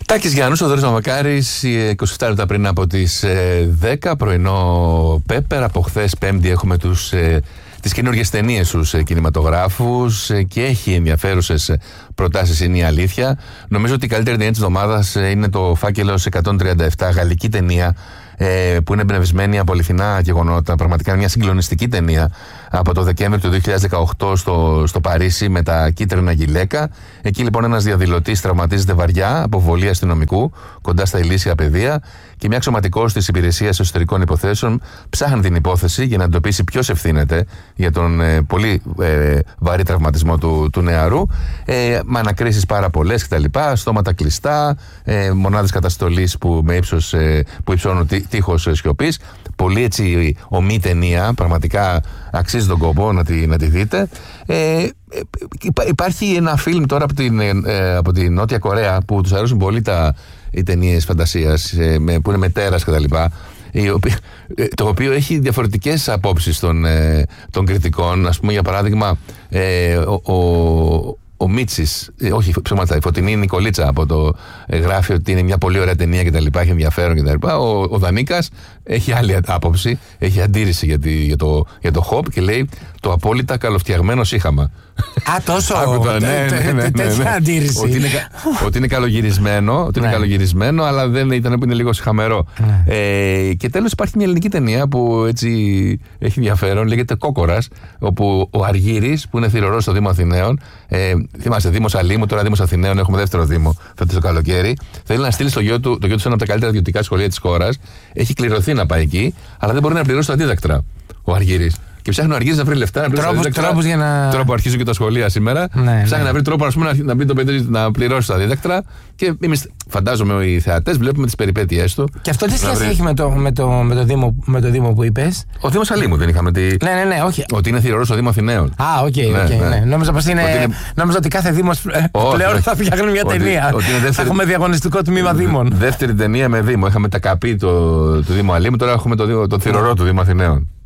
Τάκης Γιάννους, ο Δωρής Μαμακάρης, 27 λεπτά πριν από τις 10, πρωινό Πέπερ. Από χθες Πέμπτη έχουμε τις καινούργιες ταινίες στους κινηματογράφους και έχει ενδιαφέρουσες προτάσεις, είναι η αλήθεια. Νομίζω ότι η καλύτερη ταινία της εβδομάδας είναι το Φάκελος 137, γαλλική ταινία, που είναι εμπνευσμένη από αληθινά γεγονότα. Πραγματικά μια συγκλονιστική ταινία από το Δεκέμβριο του 2018 στο Παρίσι με τα κίτρινα γυλαίκα. Εκεί λοιπόν ένας διαδηλωτής τραυματίζεται βαριά από βολή αστυνομικού κοντά στα ηλίσια πεδία και μια αξιωματικός της Υπηρεσίας Εσωτερικών Υποθέσεων ψάχνει την υπόθεση για να εντοπίσει ποιος ευθύνεται για τον πολύ βαρύ τραυματισμό του νεαρού. Με ανακρίσεις πάρα πολλές κτλ. Στόματα κλειστά, μονάδες καταστολής που υψώνουν τείχος σιωπής. Πολύ έτσι ομή ταινία, πραγματικά αξίζει τον κόπο να τη δείτε. Υπάρχει ένα φιλμ τώρα από την Νότια Κορέα που τους αρέσουν πολύ οι ταινίες φαντασίας, που είναι με τέρας κτλ. Το οποίο έχει διαφορετικές απόψεις των κριτικών. Ας πούμε, για παράδειγμα, ο Μίτσης, όχι ψέματα, η Φωτεινή Νικολίτσα από το γράφει ότι είναι μια πολύ ωραία ταινία και τα λοιπά, έχει ενδιαφέρον και τα λοιπά. Ο Δανίκας έχει άλλη άποψη, έχει αντίρρηση για το Χοπ και λέει το απόλυτα καλοφτιαγμένο σύχαμα. Α, τόσο. Τέτοια αντίρρηση. Ότι είναι καλογυρισμένο, αλλά δεν είναι λίγο σιχαμερό. Και τέλος υπάρχει μια ελληνική ταινία που έτσι έχει ενδιαφέρον, λέγεται Κόκορας, όπου ο Αργύρης, που είναι θηρορός στο Δήμο Αθηναίων, θυμάστε, Δήμος Αλήμου, τώρα Δήμος Αθηναίων, έχουμε δεύτερο Δήμο φέτος το καλοκαίρι, θέλει να στείλει το γιο του σε ένα από τα καλύτερα ιδιωτικά σχολεία της χώρας, έχει κληρωθεί να πάει εκεί, αλλά δεν μπορεί να πληρώσει τα δίδακτρα ο Αργύρης. Και ψάχνει ο Αργύρης να βρει λεφτά, να πληρώσει τα δίδακτρα. Τώρα που αρχίζουν και τα σχολεία σήμερα, ψάχνει να βρει τρόπο να μπει το παιδί να πληρώσει τα δίδακτρα. Και εμείς, φαντάζομαι, οι θεατές βλέπουμε τις περιπέτειες του. Και αυτό τι σχέση έχει με το Δήμο που είπες? Ο Δήμος Αλήμου δεν είχαμε. Ναι, όχι. Ότι είναι θηρορός στο Δήμο Αθηναίων. Α, οκ. Νόμιζα ότι κάθε Δήμος πλέον θα φτιάχνει μια ταινία. Θα έχουμε διαγωνιστικό τμήμα Δήμων. Δεύτερη ταινία με Δήμο. Είχαμε τα καπί του Δήμου Αλήμου, τώρα έχουμε το θηρορό του Δήμου Αθηναίων.